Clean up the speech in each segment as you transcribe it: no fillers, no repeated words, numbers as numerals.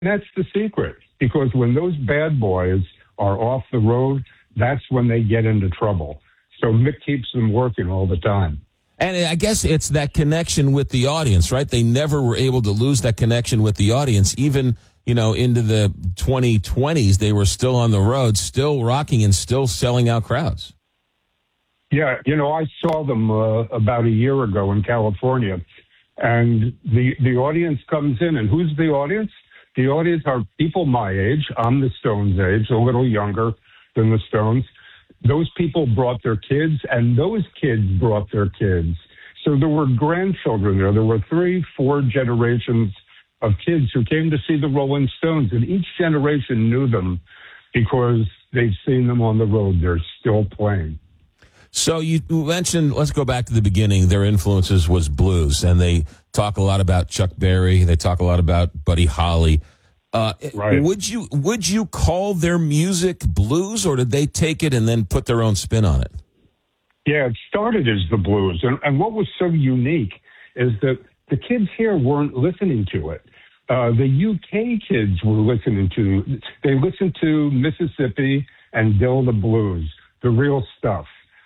That's the secret, because when those bad boys are off the road, that's when they get into trouble. So Mick keeps them working all the time. And I guess it's that connection with the audience, right? They never were able to lose that connection with the audience. Even, into the 2020s, they were still on the road, still rocking and still selling out crowds. Yeah, I saw them about a year ago in California, and the audience comes in, and who's the audience? The audience are people my age. I'm the Stones' age, a little younger than the Stones. Those people brought their kids, and those kids brought their kids. So there were grandchildren there. There were 3-4 generations of kids who came to see the Rolling Stones, and each generation knew them because they've seen them on the road. They're still playing. So you mentioned, let's go back to the beginning, their influences was blues, and they talk a lot about Chuck Berry. They talk a lot about Buddy Holly. Right. Would you call their music blues, or did they take it and then put their own spin on it? Yeah, it started as the blues. And what was so unique is that the kids here weren't listening to it. The UK kids were they listened to Mississippi and Dill the Blues, the real stuff.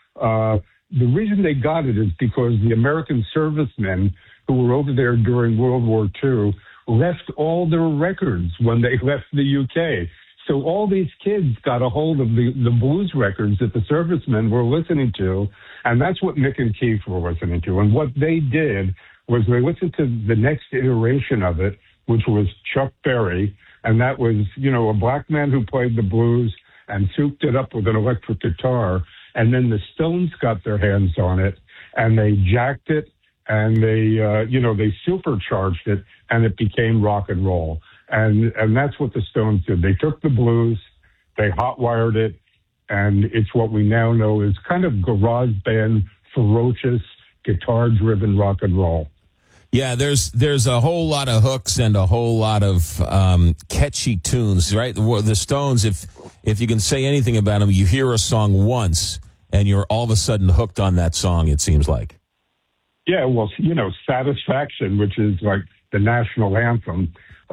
The reason they got it is because the American servicemen who were over there during World War II left all their records when they left the UK. So all these kids got a hold of the blues records that the servicemen were listening to, and that's what Mick and Keith were listening to. And what they did was they listened to the next iteration of it, which was Chuck Berry, and that was, a black man who played the blues and souped it up with an electric guitar. And then the Stones got their hands on it, and they jacked it, and they supercharged it, and it became rock and roll. And that's what the Stones did. They took the blues, they hot-wired it, and it's what we now know is kind of garage band, ferocious, guitar-driven rock and roll. Yeah, there's a whole lot of hooks and a whole lot of catchy tunes, right? The Stones, if you can say anything about them, you hear a song once, and you're all of a sudden hooked on that song, it seems like. Yeah, well, Satisfaction, which is like the national anthem,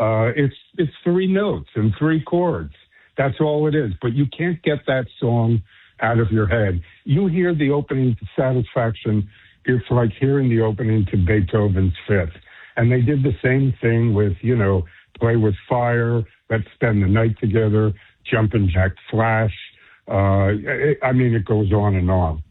it's 3 notes and 3 chords. That's all it is. But you can't get that song out of your head. You hear the opening to Satisfaction, it's like hearing the opening to Beethoven's Fifth. And they did the same thing with, Play with Fire, Let's Spend the Night Together, Jumpin' Jack Flash. It goes on and on.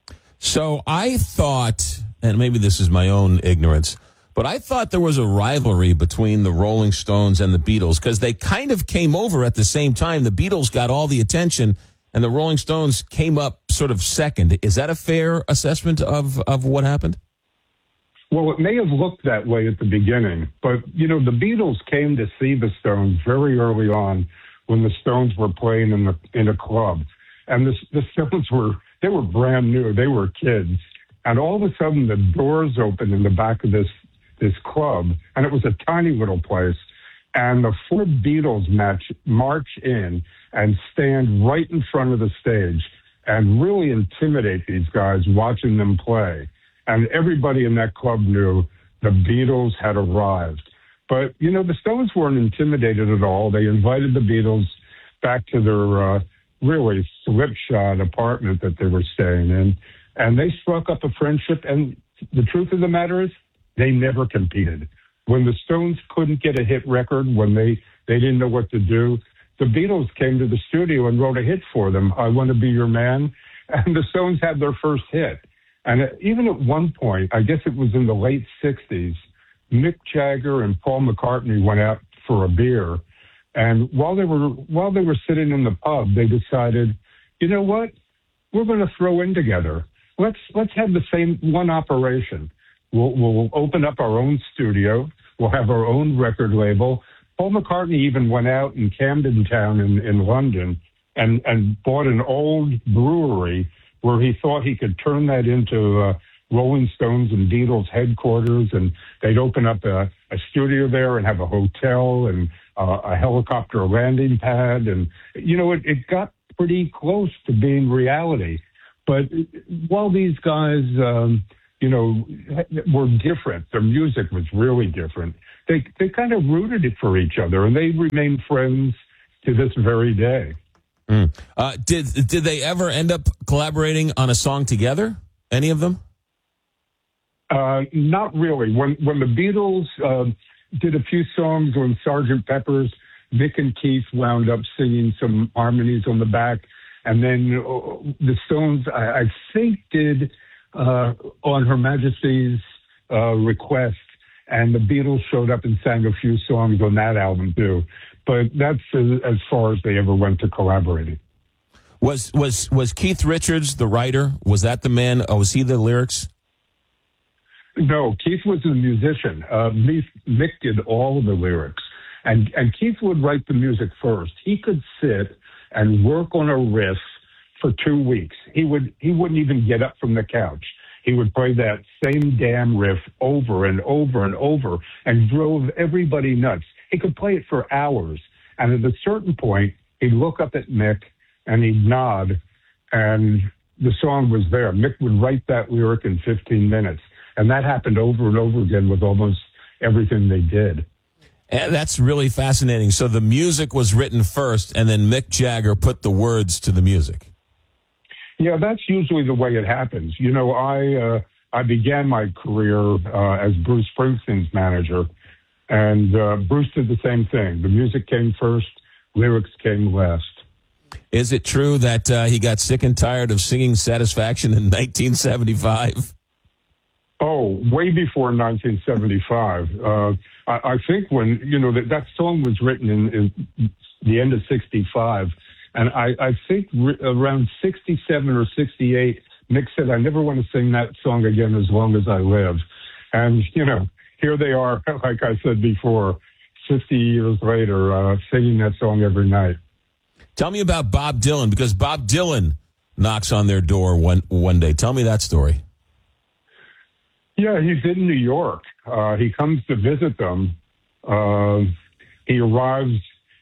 So I thought, and maybe this is my own ignorance, but I thought there was a rivalry between the Rolling Stones and the Beatles because they kind of came over at the same time. The Beatles got all the attention, and the Rolling Stones came up sort of second. Is that a fair assessment of what happened? Well, it may have looked that way at the beginning, but, the Beatles came to see the Stones very early on when the Stones were playing in a club. And the Stones were brand new. They were kids. And all of a sudden, the doors opened in the back of this club, and it was a tiny little place. And the 4 Beatles march in and stand right in front of the stage and really intimidate these guys watching them play. And everybody in that club knew the Beatles had arrived. But, the Stones weren't intimidated at all. They invited the Beatles back to their really slipshod apartment that they were staying in. And they struck up a friendship. And the truth of the matter is, they never competed. When the Stones couldn't get a hit record, when they didn't know what to do, the Beatles came to the studio and wrote a hit for them, I Want to Be Your Man. And the Stones had their first hit. And even at one point, I guess it was in the late 60s, Mick Jagger and Paul McCartney went out for a beer. And while they were sitting in the pub, they decided, you know what? We're going to throw in together. Let's have the same one operation. We'll open up our own studio. We'll have our own record label. Paul McCartney even went out in Camden Town in London and bought an old brewery where he thought he could turn that into Rolling Stones and Beatles headquarters, and they'd open up a studio there and have a hotel and a helicopter landing pad. And, it got pretty close to being reality. But while these guys, were different, their music was really different. they kind of rooted it for each other, and they remain friends to this very day. Did they ever end up collaborating on a song together? Any of them? Not really. When the Beatles did a few songs on Sgt. Pepper's, Mick and Keith wound up singing some harmonies on the back. And then the Stones, I think, did on Her Majesty's request, and the Beatles showed up and sang a few songs on that album, too. But that's as far as they ever went to collaborating. Was Keith Richards the writer? Was that the man? Was he the lyrics? No, Keith was a musician. Mick did all of the lyrics. And Keith would write the music first. He could sit and work on a riff for 2 weeks. He wouldn't even get up from the couch. He would play that same damn riff over and over and over and drove everybody nuts. He could play it for hours. And at a certain point, he'd look up at Mick and he'd nod, and the song was there. Mick would write that lyric in 15 minutes. And that happened over and over again with almost everything they did. And that's really fascinating. So the music was written first, and then Mick Jagger put the words to the music. Yeah, that's usually the way it happens. You know, I began my career as Bruce Springsteen's manager, and Bruce did the same thing. The music came first, lyrics came last. Is it true that he got sick and tired of singing Satisfaction in 1975? Oh, way before 1975. I think when, you know, that song was written in the end of 65. And I think around 67 or 68, Mick said, I never want to sing that song again as long as I live. And, you know, here they are, like I said before, 50 years later, singing that song every night. Tell me about Bob Dylan, because Bob Dylan knocks on their door one day. Tell me that story. Yeah, he's in New York. He comes to visit them. He arrives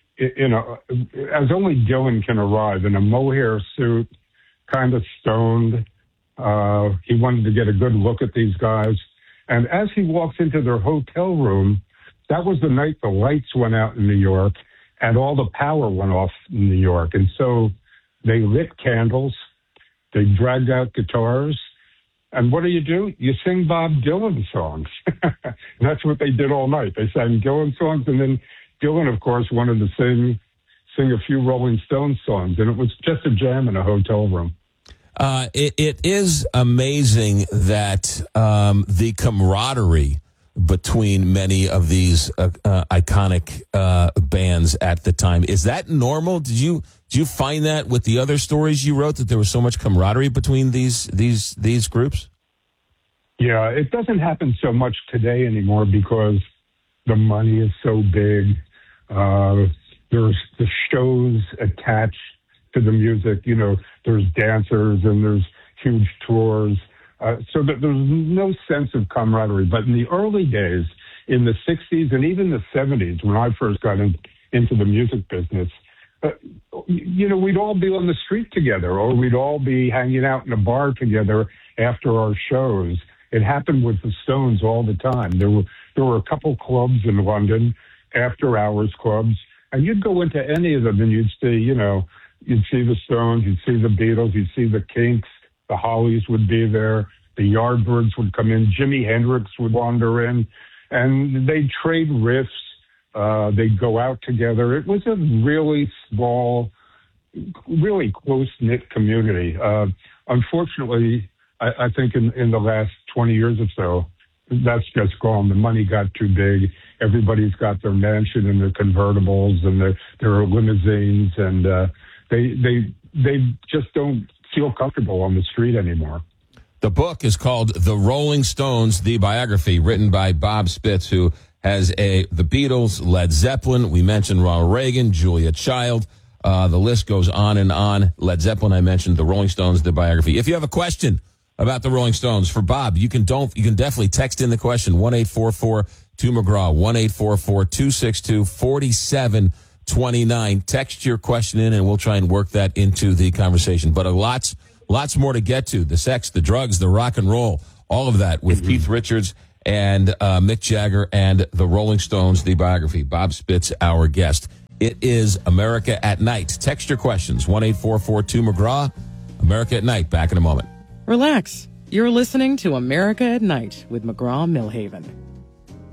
as only Dylan can arrive, in a mohair suit, kind of stoned. He wanted to get a good look at these guys. And as he walks into their hotel room, that was the night the lights went out in New York and all the power went off in New York. And so they lit candles, they dragged out guitars, and what do? You sing Bob Dylan songs. And that's what they did all night. They sang Dylan songs, and then Dylan, of course, wanted to sing a few Rolling Stones songs, and it was just a jam in a hotel room. It is amazing that the camaraderie between many of these iconic bands at the time. Is that normal? Did you find that with the other stories you wrote, that there was so much camaraderie between these groups? Yeah, it doesn't happen so much today anymore because the money is so big. There's the shows attached to the music. You know, there's dancers and there's huge tours. So that there's no sense of camaraderie. But in the early days, in the 60s and even the 70s, when I first got into the music business, you know, we'd all be on the street together, or we'd all be hanging out in a bar together after our shows. It happened with the Stones all the time. There were a couple clubs in London, after-hours clubs, and you'd go into any of them and you'd see the Stones, you'd see the Beatles, you'd see the Kinks, the Hollies would be there, the Yardbirds would come in, Jimi Hendrix would wander in, and they'd trade riffs, they'd go out together. It was a really small, really close-knit community. Unfortunately, I think in the last 20 years or so, that's just gone. The money got too big. Everybody's got their mansion and their convertibles and their limousines, and they just don't feel comfortable on the street anymore. The book is called The Rolling Stones, the biography, written by Bob Spitz, who has the Beatles, Led Zeppelin. We mentioned Ronald Reagan, Julia Child. The list goes on and on. Led Zeppelin, I mentioned. The Rolling Stones, the biography. If you have a question about the Rolling Stones for Bob, you can definitely text in the question, 1-844-2-McGraw, 1-844-262-4729. Text your question in, and we'll try and work that into the conversation. But lots more to get to. The sex, the drugs, the rock and roll, all of that with Keith Richards and Mick Jagger and the Rolling Stones, the biography. Bob Spitz, our guest. It is America at Night. Text your questions, 1-844-2-McGraw. America at Night. Back in a moment. Relax. You're listening to America at Night with McGraw-Milhaven.